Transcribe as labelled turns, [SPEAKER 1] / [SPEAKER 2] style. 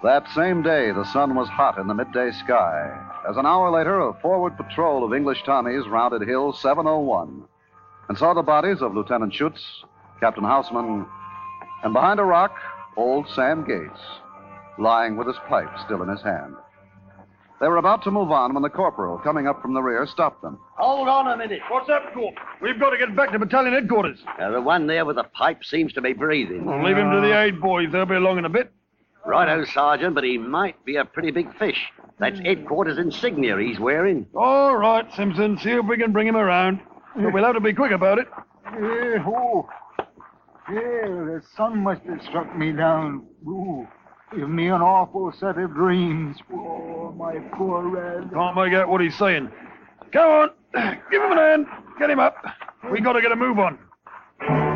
[SPEAKER 1] That same day, the sun was hot in the midday sky, as an hour later, a forward patrol of English Tommies rounded Hill 701 and saw the bodies of Lieutenant Schutz, Captain Houseman, and behind a rock, old Sam Gates, lying with his pipe still in his hand. They were about to move on when the corporal, coming up from the rear, stopped them.
[SPEAKER 2] Hold on a minute.
[SPEAKER 3] What's up, Corp? We've got to get back to battalion headquarters.
[SPEAKER 2] The one there with the pipe seems to be breathing.
[SPEAKER 3] We'll leave him to the aid boys. They'll be along in a bit.
[SPEAKER 2] Righto, Sergeant, but he might be a pretty big fish. That's headquarters insignia he's wearing.
[SPEAKER 3] All right, Simpson. See if we can bring him around. But we'll have to be quick about it.
[SPEAKER 4] The sun must have struck me down. Ooh, give me an awful set of dreams. Oh, my poor Red.
[SPEAKER 3] Can't make out what he's saying. Come on. Give him a hand. Get him up. We got to get a move on.